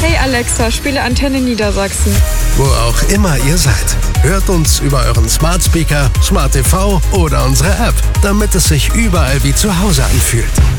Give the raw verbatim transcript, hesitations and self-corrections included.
Hey Alexa, spiele Antenne Niedersachsen. Wo auch immer ihr seid, hört uns über euren Smart Speaker, Smart T V oder unsere App, damit es sich überall wie zu Hause anfühlt.